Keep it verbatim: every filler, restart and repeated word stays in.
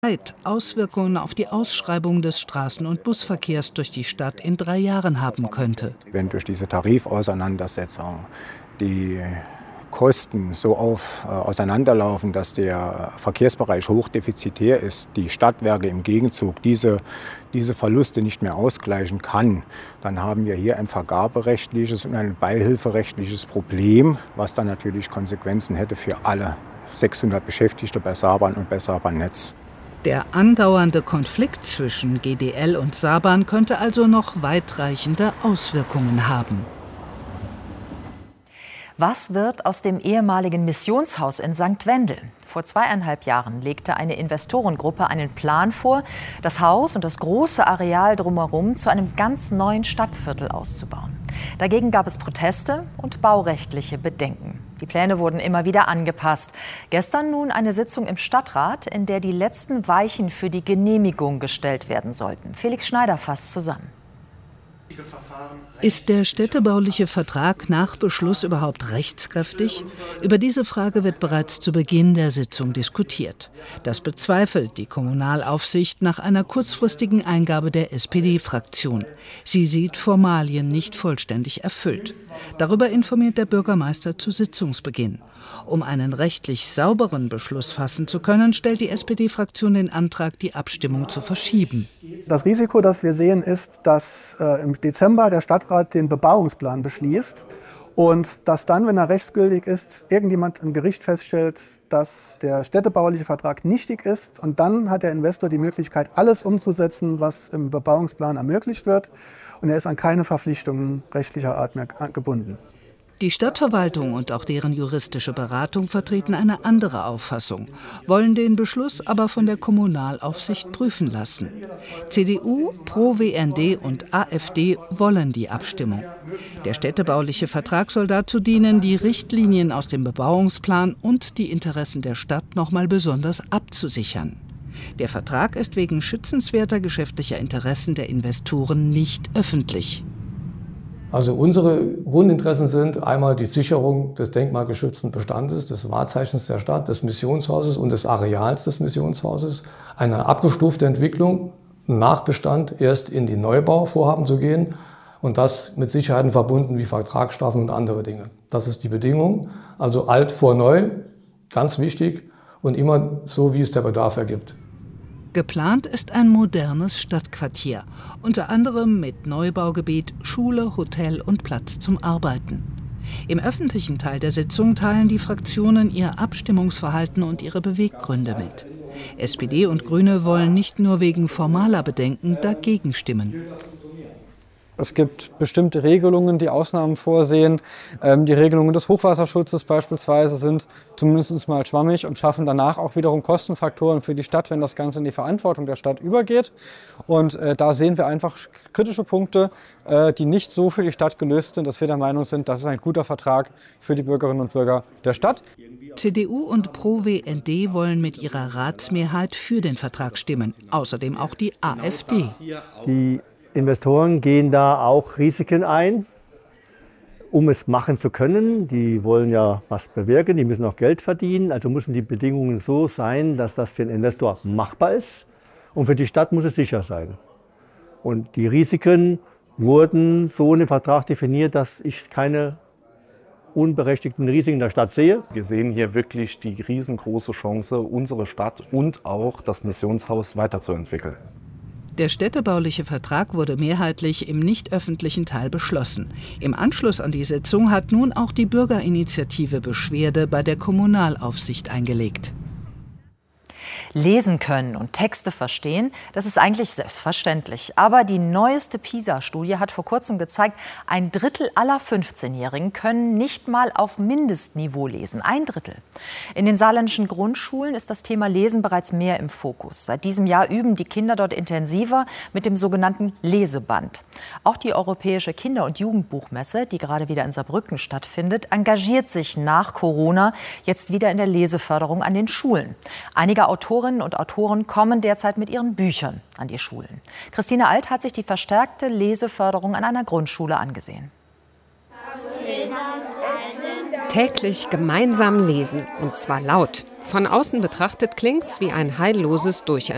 Auswirkungen auf die Ausschreibung des Straßen- und Busverkehrs durch die Stadt in drei Jahren haben könnte. Wenn durch diese Tarifauseinandersetzung die Kosten so auf, äh, auseinanderlaufen, dass der Verkehrsbereich hochdefizitär ist, die Stadtwerke im Gegenzug diese, diese Verluste nicht mehr ausgleichen kann, dann haben wir hier ein vergaberechtliches und ein beihilferechtliches Problem, was dann natürlich Konsequenzen hätte für alle sechshundert Beschäftigte bei Saarbrand und bei Saarbrand Netz. Der andauernde Konflikt zwischen G D L und Saarbrand könnte also noch weitreichende Auswirkungen haben. Was wird aus dem ehemaligen Missionshaus in Sankt Wendel? Vor zweieinhalb Jahren legte eine Investorengruppe einen Plan vor, das Haus und das große Areal drumherum zu einem ganz neuen Stadtviertel auszubauen. Dagegen gab es Proteste und baurechtliche Bedenken. Die Pläne wurden immer wieder angepasst. Gestern nun eine Sitzung im Stadtrat, in der die letzten Weichen für die Genehmigung gestellt werden sollten. Felix Schneider fasst zusammen. Ist der städtebauliche Vertrag nach Beschluss überhaupt rechtskräftig? Über diese Frage wird bereits zu Beginn der Sitzung diskutiert. Das bezweifelt die Kommunalaufsicht nach einer kurzfristigen Eingabe der S P D-Fraktion. Sie sieht Formalien nicht vollständig erfüllt. Darüber informiert der Bürgermeister zu Sitzungsbeginn. Um einen rechtlich sauberen Beschluss fassen zu können, stellt die S P D-Fraktion den Antrag, die Abstimmung zu verschieben. Das Risiko, das wir sehen, ist, dass äh, im Dezember der Stadtrat den Bebauungsplan beschließt und dass dann, wenn er rechtsgültig ist, irgendjemand im Gericht feststellt, dass der städtebauliche Vertrag nichtig ist. Und dann hat der Investor die Möglichkeit, alles umzusetzen, was im Bebauungsplan ermöglicht wird. Und er ist an keine Verpflichtungen rechtlicher Art mehr gebunden. Die Stadtverwaltung und auch deren juristische Beratung vertreten eine andere Auffassung, wollen den Beschluss aber von der Kommunalaufsicht prüfen lassen. C D U, Pro W N D und A f D wollen die Abstimmung. Der städtebauliche Vertrag soll dazu dienen, die Richtlinien aus dem Bebauungsplan und die Interessen der Stadt noch mal besonders abzusichern. Der Vertrag ist wegen schützenswerter geschäftlicher Interessen der Investoren nicht öffentlich. Also unsere Grundinteressen sind einmal die Sicherung des denkmalgeschützten Bestandes, des Wahrzeichens der Stadt, des Missionshauses und des Areals des Missionshauses. Eine abgestufte Entwicklung, nach Bestand erst in die Neubauvorhaben zu gehen und das mit Sicherheiten verbunden wie Vertragsstrafen und andere Dinge. Das ist die Bedingung. Also alt vor neu, ganz wichtig und immer so, wie es der Bedarf ergibt. Geplant ist ein modernes Stadtquartier, unter anderem mit Neubaugebiet, Schule, Hotel und Platz zum Arbeiten. Im öffentlichen Teil der Sitzung teilen die Fraktionen ihr Abstimmungsverhalten und ihre Beweggründe mit. S P D und Grüne wollen nicht nur wegen formaler Bedenken dagegen stimmen. Es gibt bestimmte Regelungen, die Ausnahmen vorsehen. Ähm, die Regelungen des Hochwasserschutzes beispielsweise sind zumindest mal schwammig und schaffen danach auch wiederum Kostenfaktoren für die Stadt, wenn das Ganze in die Verantwortung der Stadt übergeht. Und äh, da sehen wir einfach kritische Punkte, äh, die nicht so für die Stadt gelöst sind, dass wir der Meinung sind, das ist ein guter Vertrag für die Bürgerinnen und Bürger der Stadt. C D U und Pro W N D wollen mit ihrer Ratsmehrheit für den Vertrag stimmen. Außerdem auch die A f D. Die Investoren gehen da auch Risiken ein, um es machen zu können. Die wollen ja was bewirken, die müssen auch Geld verdienen. Also müssen die Bedingungen so sein, dass das für den Investor machbar ist. Und für die Stadt muss es sicher sein. Und die Risiken wurden so in dem Vertrag definiert, dass ich keine unberechtigten Risiken der Stadt sehe. Wir sehen hier wirklich die riesengroße Chance, unsere Stadt und auch das Missionshaus weiterzuentwickeln. Der städtebauliche Vertrag wurde mehrheitlich im nicht öffentlichen Teil beschlossen. Im Anschluss an die Sitzung hat nun auch die Bürgerinitiative Beschwerde bei der Kommunalaufsicht eingelegt. Lesen können und Texte verstehen, das ist eigentlich selbstverständlich. Aber die neueste PISA-Studie hat vor kurzem gezeigt, ein Drittel aller fünfzehnjährigen können nicht mal auf Mindestniveau lesen. Ein Drittel. In den saarländischen Grundschulen ist das Thema Lesen bereits mehr im Fokus. Seit diesem Jahr üben die Kinder dort intensiver mit dem sogenannten Leseband. Auch die Europäische Kinder- und Jugendbuchmesse, die gerade wieder in Saarbrücken stattfindet, engagiert sich nach Corona jetzt wieder in der Leseförderung an den Schulen. Einige Autorinnen und Autoren kommen derzeit mit ihren Büchern an die Schulen. Christine Alt hat sich die verstärkte Leseförderung an einer Grundschule angesehen. Täglich gemeinsam lesen, und zwar laut. Von außen betrachtet klingt's wie ein heilloses Durcheinander.